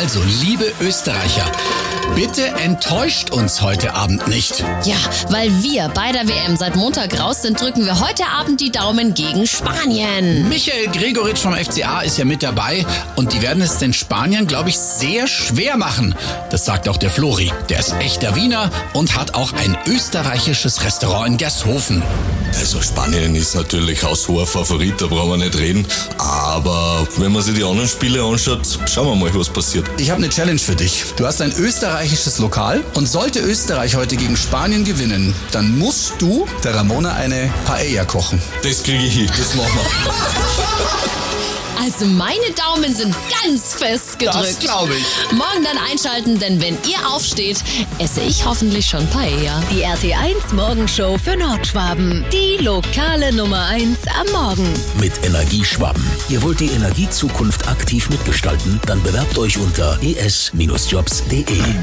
Also, liebe Österreicher, bitte enttäuscht uns heute Abend nicht. Ja, weil wir bei der WM seit Montag raus sind, drücken wir heute Abend die Daumen gegen Spanien. Michael Gregoritsch vom FCA ist ja mit dabei und die werden es den Spaniern, glaube ich, sehr schwer machen. Das sagt auch der Flori. Der ist echter Wiener und hat auch ein österreichisches Restaurant in Gershofen. Also Spanien ist natürlich haushoher Favorit, da brauchen wir nicht reden. Aber wenn man sich die anderen Spiele anschaut, schauen wir mal, was passiert. Ich habe eine Challenge für dich. Du hast ein österreichisches Lokal und sollte Österreich heute gegen Spanien gewinnen, dann musst du der Ramona eine Paella kochen. Das kriege ich hin, das machen wir. Also meine Daumen sind ganz fest gedrückt. Das glaube ich. Morgen dann einschalten, denn wenn ihr aufsteht, esse ich hoffentlich schon Paella. Die RT1 Morgenshow für Nordschwaben. Die lokale Nummer 1 am Morgen. Mit Energieschwaben. Ihr wollt die Energiezukunft aktiv mitgestalten? Dann bewerbt euch unter es-jobs.de.